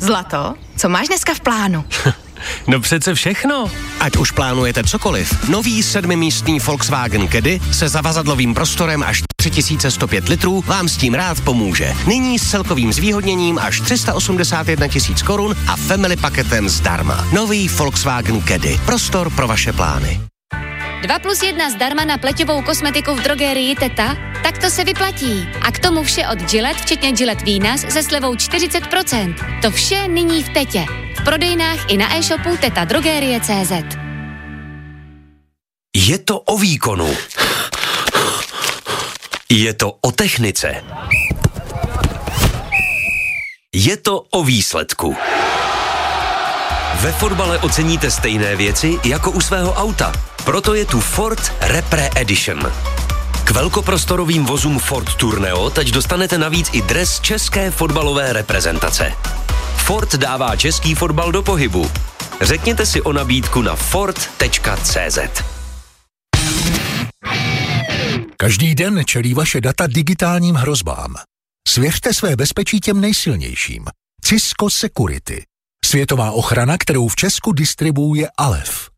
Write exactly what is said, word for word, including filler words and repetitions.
Zlato, co máš dneska v plánu? No přece všechno. Ať už plánujete cokoliv, nový sedmimístný Volkswagen Caddy se zavazadlovým prostorem až tři tisíce sto pět litrů vám s tím rád pomůže. Nyní s celkovým zvýhodněním až tři sta osmdesát jedna tisíc korun a family paketem zdarma. Nový Volkswagen Caddy. Prostor pro vaše plány. dva plus jedna zdarma na pleťovou kosmetiku v drogerii Teta? Tak to se vyplatí. A k tomu vše od Gillette, včetně Gillette Venus se slevou čtyřicet procent. To vše nyní v Tetě. V prodejnách i na e-shopu teta drogerie tečka cé zet. Je to o výkonu. Je to o technice. Je to o výsledku. Ve fotbale oceníte stejné věci jako u svého auta. Proto je tu Ford Repre Edition. K velkoprostorovým vozům Ford Tourneo teď dostanete navíc i dres české fotbalové reprezentace. Ford dává český fotbal do pohybu. Řekněte si o nabídku na ford tečka cé zet. Každý den čelí vaše data digitálním hrozbám. Svěřte své bezpečí těm nejsilnějším. Cisco Security. Světová ochrana, kterou v Česku distribuuje Alef.